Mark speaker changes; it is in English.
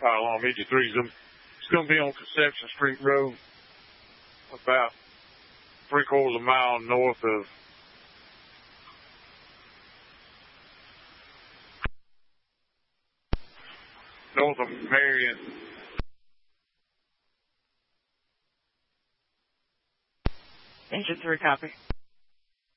Speaker 1: pile on 83. It's going to be on Conception Street Road, about 3/4 mile north of Marion.
Speaker 2: Engine 3, copy.